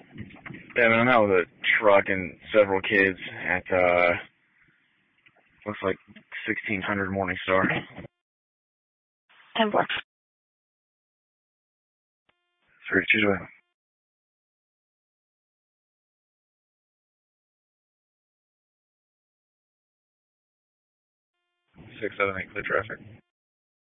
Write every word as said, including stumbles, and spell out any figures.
Yeah, man, I'm out with a truck and several kids at, uh, looks like sixteen hundred Morningstar. ten four. Sorry, choose away. six seven eight, clear traffic.